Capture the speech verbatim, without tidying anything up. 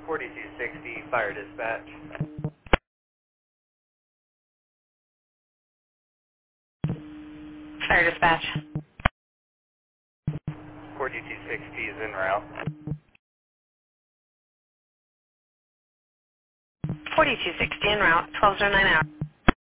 forty-two sixty, fire dispatch. Fire dispatch. forty-two sixty is en route. forty-two sixty en route, twelve oh nine hour.